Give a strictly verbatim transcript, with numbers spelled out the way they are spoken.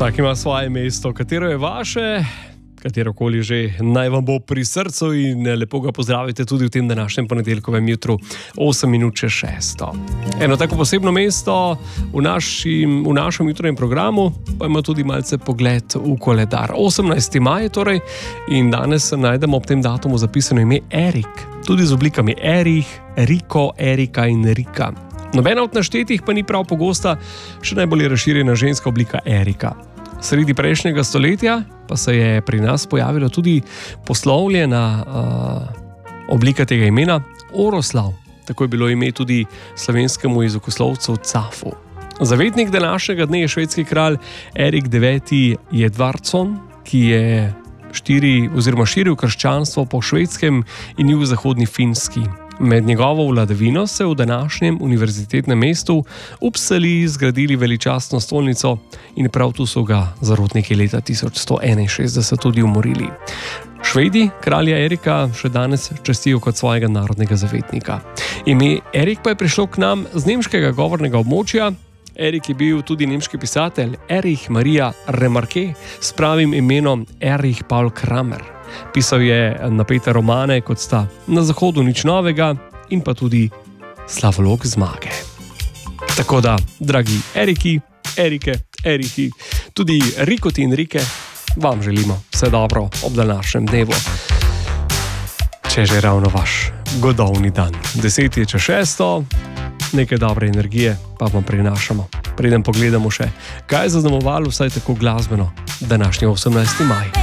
Vsak ima svoje mesto, katero je vaše, katerokoli že, naj vam bo pri srcu in lepo ga pozdravite tudi v tem današnjem ponedeljkovem jutru, osem minut čez šesto. Eno tako posebno mesto v, našim, v našem jutranjem programu, pa ima tudi malce pogled v koledar. osemnajsti maj torej in danes najdemo ob tem datumu zapisano ime Erik, tudi z oblikami Erich, Riko, Erika in Rika. Nobena od naštetih pa ni prav pogosta, še najbolj razširjena ženska oblika Erika. Sredi prejšnjega stoletja pa se je pri nas pojavila tudi poslovljena uh, oblika tega imena Oroslav. Tako je bilo ime tudi slovenskemu jezikoslovcu Cafu. Zavetnik današnjega dne je švedski kralj Erik deveti Jedvardsson, ki je štiri, oziroma širil krščanstvo po švedskem in jugozahodni Finski. Med njegovo vladavino se v današnjem univerzitetnem mestu Uppsali zgradili veličastno stolnico in prav tu so ga zarotniki leta tisoč sto enainšestdeset tudi umorili. Švedi kralja Erika še danes častijo kot svojega narodnega zavetnika. Ime Erik pa je prišlo k nam z nemškega govornega območja. Erik je bil tudi nemški pisatelj Erich Maria Remarque s pravim imenom Erich Paul Kramer. Pisal je napete romane, kot sta Na zahodu nič novega in pa tudi Slavolok zmage. Tako da, dragi Eriki, Erike, Eriki, tudi Rikoti in Rike, vam želimo vse dobro ob današnjem dnevu. Če že ravno vaš godovni dan. Deset je čez šesto, nekaj dobre energije pa vam prinašamo. Preden pogledamo še, kaj je zaznamovalo vsaj tako glasbeno današnji osemnajsti maj.